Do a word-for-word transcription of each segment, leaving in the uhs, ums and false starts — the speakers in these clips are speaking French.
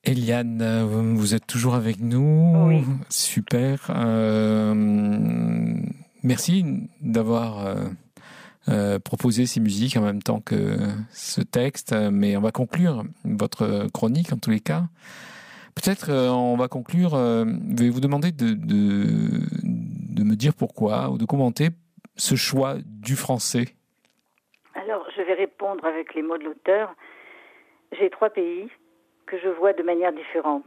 Eliane, vous êtes toujours avec nous. Oui. Super. Euh, merci d'avoir euh, euh, proposé ces musiques en même temps que ce texte. Mais on va conclure votre chronique en tous les cas. Peut-être euh, on va conclure. Euh, je vais vous demander de, de, de me dire pourquoi ou de commenter ce choix du français. Alors, je vais répondre avec les mots de l'auteur. J'ai trois pays que je vois de manière différente.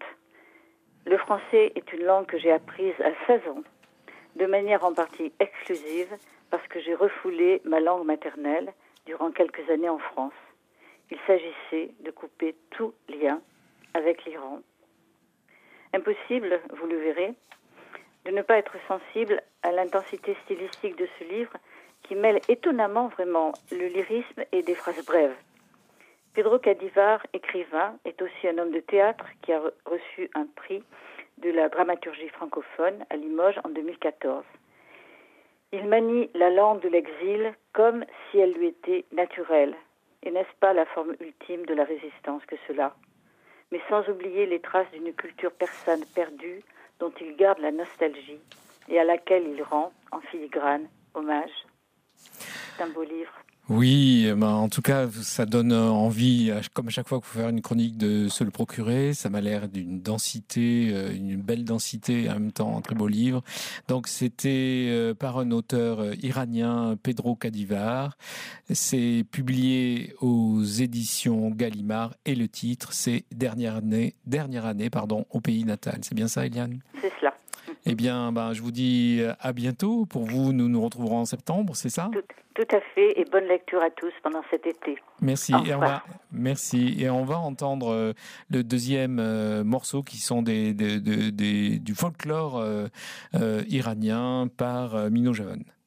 Le français est une langue que j'ai apprise à seize ans, de manière en partie exclusive, parce que j'ai refoulé ma langue maternelle durant quelques années en France. Il s'agissait de couper tout lien avec l'Iran. Impossible, vous le verrez, de ne pas être sensible à l'intensité stylistique de ce livre qui mêle étonnamment vraiment le lyrisme et des phrases brèves. Pedro Cadivar, écrivain, est aussi un homme de théâtre qui a reçu un prix de la dramaturgie francophone à Limoges en deux mille quatorze. Il manie la langue de l'exil comme si elle lui était naturelle. Et n'est-ce pas la forme ultime de la résistance que cela ? Mais sans oublier les traces d'une culture persane perdue dont il garde la nostalgie et à laquelle il rend, en filigrane, hommage. C'est un beau livre. Oui, ben en tout cas, ça donne envie, comme à chaque fois que vous faites une chronique, de se le procurer. Ça m'a l'air d'une densité, une belle densité, en même temps un très beau livre. Donc c'était par un auteur iranien, Pedro Cadivar. C'est publié aux éditions Gallimard et le titre, c'est Dernière année, dernière année, pardon, au pays natal. C'est bien ça, Eliane ? C'est cela. Eh bien, ben, je vous dis à bientôt. Pour vous, nous nous retrouverons en septembre, c'est ça ? Tout, tout à fait, et bonne lecture à tous pendant cet été. Merci. Et on va, merci. Et on va entendre euh, le deuxième euh, morceau qui sont des, des, des, des, du folklore euh, euh, iranien par euh, Mino Javan.